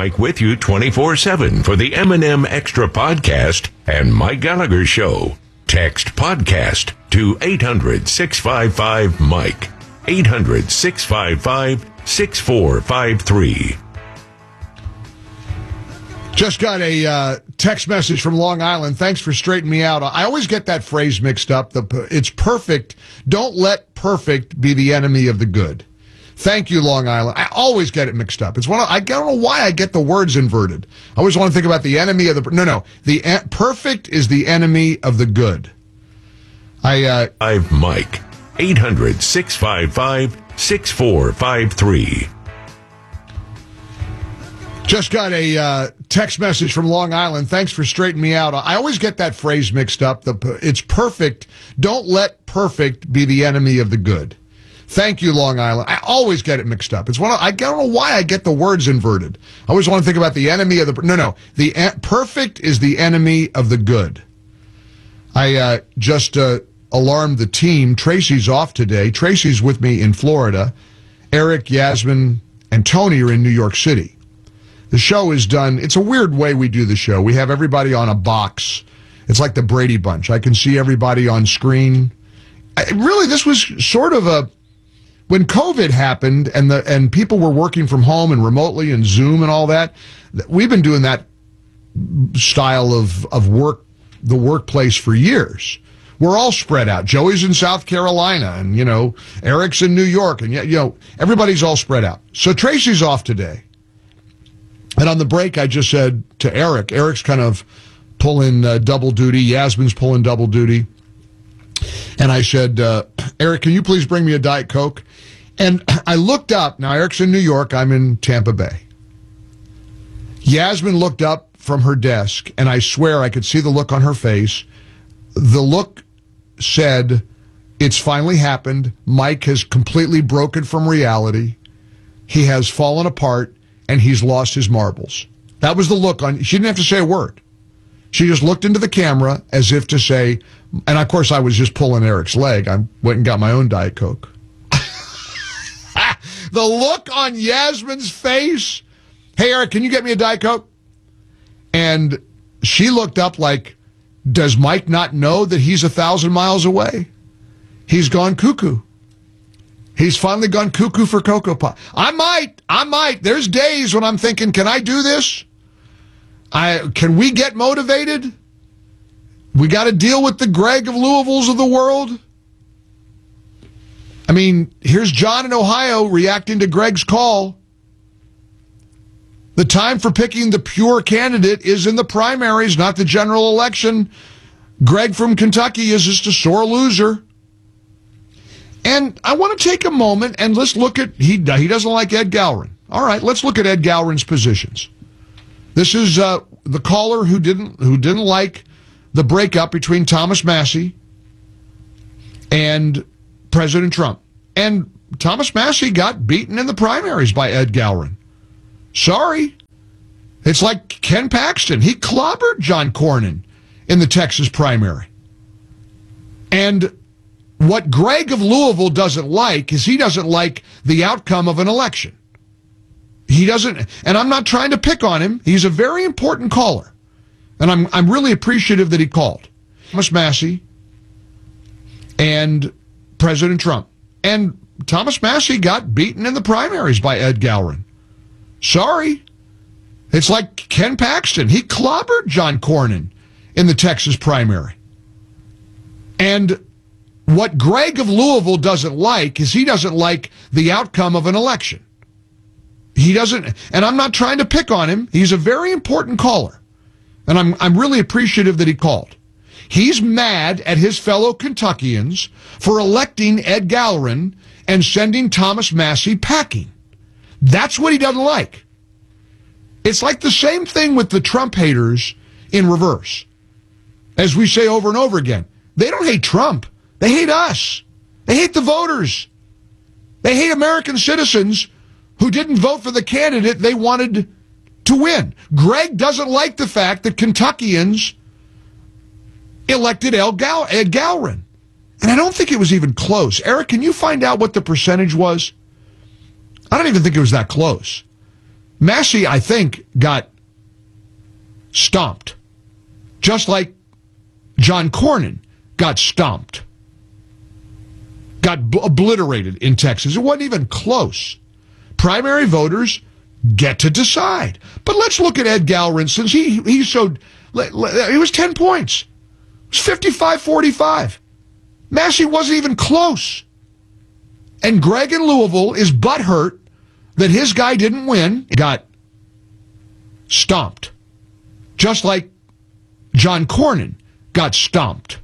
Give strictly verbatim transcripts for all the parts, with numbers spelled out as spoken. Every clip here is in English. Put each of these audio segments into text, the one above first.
Mike with you twenty-four seven for the M and M Extra Podcast and Mike Gallagher Show. Text podcast to eight hundred, six five five, Mike. eight hundred, six five five, six four five three. Just got a uh, text message from Long Island. Thanks for straightening me out. I always get that phrase mixed up. The, it's perfect. Don't let perfect be the enemy of the good. Thank you, Long Island. I always get it mixed up. It's one of, I don't know why I get the words inverted. I always want to think about the enemy of the... No, no. The en- perfect is the enemy of the good. I... Uh, I've Mike. eight hundred, six five five, six four five three. Just got a uh, text message from Long Island. Thanks for straightening me out. I always get that phrase mixed up. The, it's perfect. Don't let perfect be the enemy of the good. Thank you, Long Island. I always get it mixed up. It's one of, I don't know why I get the words inverted. I always want to think about the enemy of the... No, no. The en- perfect is the enemy of the good. I uh, just uh, alarmed the team. Tracy's off today. Tracy's with me in Florida. Eric, Yasmin, and Tony are in New York City. The show is done. It's a weird way we do the show. We have everybody on a box. It's like the Brady Bunch. I can see everybody on screen. I, really, this was sort of a... When COVID happened and the and people were working from home and remotely and Zoom and all that, we've been doing that style of, of work, the workplace for years. We're all spread out. Joey's in South Carolina and, you know, Eric's in New York and, you know, everybody's all spread out. So Tracy's off today. And on the break, I just said to Eric, Eric's kind of pulling uh, double duty. Yasmin's pulling double duty. And I said, uh, Eric, can you please bring me a Diet Coke? And I looked up. Now, Eric's in New York. I'm in Tampa Bay. Yasmin looked up from her desk, and I swear I could see the look on her face. The look said, it's finally happened. Mike has completely broken from reality. He has fallen apart, and he's lost his marbles. That was the look on. She didn't have to say a word. She just looked into the camera as if to say, and of course I was just pulling Eric's leg. I went and got my own Diet Coke. The look on Yasmin's face. Hey, Eric, can you get me a Diet Coke? And she looked up like, does Mike not know that he's a thousand miles away? He's gone cuckoo. He's finally gone cuckoo for Cocoa Pop. I might, I might. There's days when I'm thinking, can I do this? I Can we get motivated? We got to deal with the Greg of Louisville's of the world. I mean, here's John in Ohio reacting to Greg's call. The time for picking the pure candidate is in the primaries, not the general election. Greg from Kentucky is just a sore loser. And I want to take a moment and let's look at, he, he doesn't like Ed Galrin. All right, let's look at Ed Galrin's positions. This is uh, the caller who didn't who didn't like the breakup between Thomas Massie and President Trump. And Thomas Massie got beaten in the primaries by Ed Galrin. Sorry. It's like Ken Paxton. He clobbered John Cornyn in the Texas primary. And what Greg of Louisville doesn't like is he doesn't like the outcome of an election. He doesn't, and I'm not trying to pick on him. He's a very important caller. And I'm I'm really appreciative that he called. Thomas Massie and President Trump. And Thomas Massie got beaten in the primaries by Ed Galrin. Sorry. It's like Ken Paxton. He clobbered John Cornyn in the Texas primary. And what Greg of Louisville doesn't like is he doesn't like the outcome of an election. He doesn't, and I'm not trying to pick on him. He's a very important caller. And I'm I'm really appreciative that he called. He's mad at his fellow Kentuckians for electing Ed Galrin and sending Thomas Massie packing. That's what he doesn't like. It's like the same thing with the Trump haters in reverse. As we say over and over again, they don't hate Trump. They hate us. They hate the voters. They hate American citizens who didn't vote for the candidate they wanted to win. Greg doesn't like the fact that Kentuckians elected Ed Galrin. And I don't think it was even close. Eric, can you find out what the percentage was? I don't even think it was that close. Massey, I think, got stomped, just like John Cornyn got stomped, got b- obliterated in Texas. It wasn't even close. Primary voters get to decide. But let's look at Ed Galrin, since he, he showed, it was ten points. It was fifty-five forty-five. Massey wasn't even close. And Greg in Louisville is butthurt that his guy didn't win, got stomped, just like John Cornyn got stomped,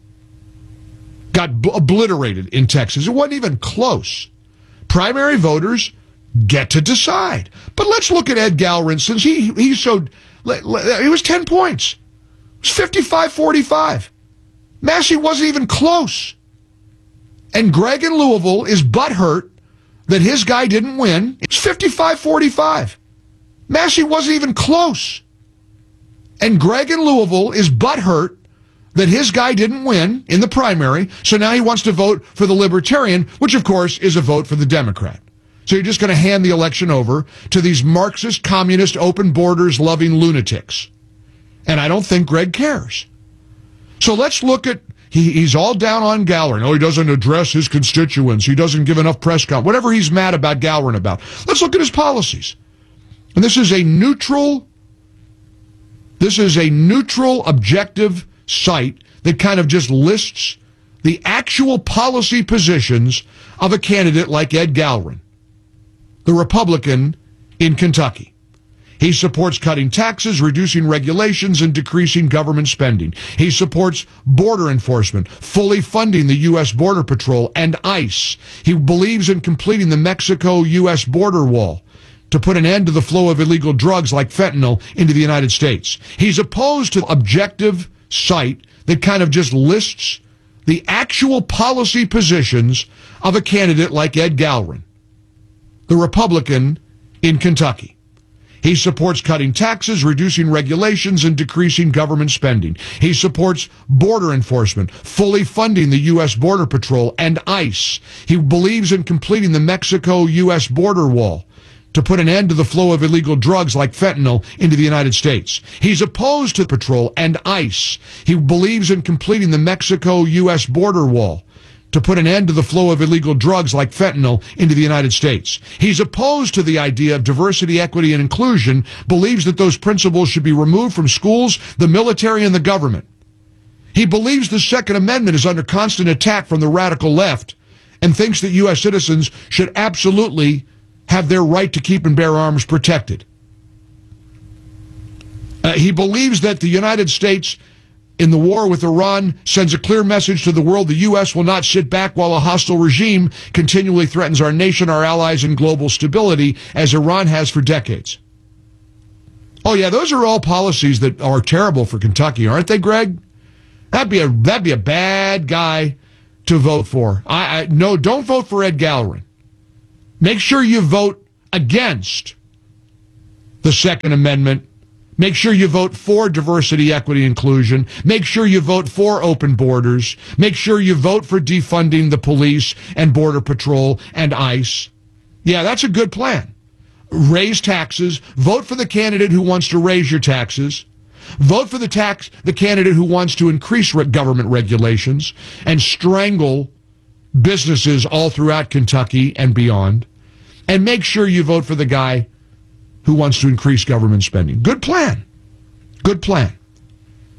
got b- obliterated in Texas. It wasn't even close. Primary voters get to decide. But let's look at Ed Galrin, since he, he showed, it was ten points. It was fifty-five forty-five. Massey wasn't even close. And Greg in Louisville is butthurt that his guy didn't win. It's fifty-five forty-five. Massey wasn't even close. And Greg in Louisville is butthurt that his guy didn't win in the primary, so now he wants to vote for the Libertarian, which of course is a vote for the Democrat. So you're just going to hand the election over to these Marxist, communist, open borders loving lunatics. And I don't think Greg cares. So let's look at, he, he's all down on Galrin. Oh, he doesn't address his constituents. He doesn't give enough press conference. Whatever he's mad about Galrin about. Let's look at his policies. And this is a neutral, this is a neutral, objective site that kind of just lists the actual policy positions of a candidate like Ed Galrin, the Republican in Kentucky. He supports cutting taxes, reducing regulations, and decreasing government spending. He supports border enforcement, fully funding the U S Border Patrol and ICE. He believes in completing the Mexico-U S border wall to put an end to the flow of illegal drugs like fentanyl into the United States. He's opposed to objective site that kind of just lists the actual policy positions of a candidate like Ed Galrin, the Republican in Kentucky. He supports cutting taxes, reducing regulations, and decreasing government spending. He supports border enforcement, fully funding the U S Border Patrol and ICE. He believes in completing the Mexico-U S border wall to put an end to the flow of illegal drugs like fentanyl into the United States. He's opposed to patrol and ICE. He believes in completing the Mexico-U S border wall to put an end to the flow of illegal drugs like fentanyl into the United States. He's opposed to the idea of diversity, equity, and inclusion, believes that those principles should be removed from schools, the military, and the government. He believes the Second Amendment is under constant attack from the radical left and thinks that U S citizens should absolutely have their right to keep and bear arms protected. Uh, he believes that the United States in the war with Iran sends a clear message to the world: the U S will not sit back while a hostile regime continually threatens our nation, our allies, and global stability, as Iran has for decades. Oh yeah, those are all policies that are terrible for Kentucky, aren't they, Greg? That'd be a that'd be a bad guy to vote for. I, I no, don't vote for Ed Galrin. Make sure you vote against the Second Amendment. Make sure you vote for diversity, equity, inclusion. Make sure you vote for open borders. Make sure you vote for defunding the police and Border Patrol and ICE. Yeah, that's a good plan. Raise taxes. Vote for the candidate who wants to raise your taxes. Vote for the tax the candidate who wants to increase re- government regulations and strangle businesses all throughout Kentucky and beyond. And make sure you vote for the guy who wants to increase government spending. Good plan. Good plan.